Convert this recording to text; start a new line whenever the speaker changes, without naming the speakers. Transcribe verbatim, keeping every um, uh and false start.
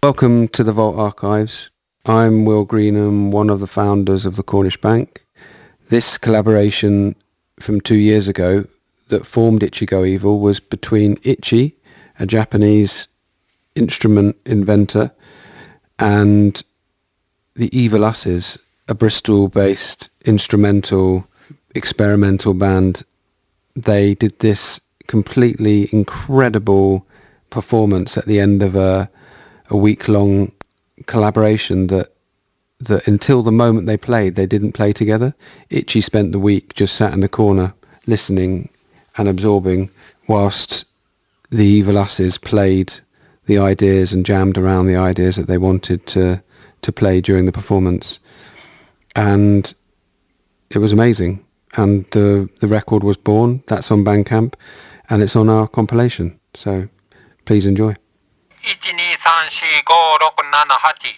Welcome to the Vault Archives. I'm Will Greenham, one of the founders of the Cornish Bank. This collaboration from two years ago that formed Ichigo Evil was between Ichi, a Japanese instrument inventor, and the Evil Us's, a Bristol-based instrumental experimental band. They did this completely incredible performance at the end of a a week-long collaboration that that until the moment they played, they didn't play together. Ichi spent the week just sat in the corner listening and absorbing whilst the Evil Us's played the ideas and jammed around the ideas that they wanted to to play during the performance. And it was amazing. And the the record was born. That's on Bandcamp and it's on our compilation. So please enjoy.
one に さん し ご ろく なな はち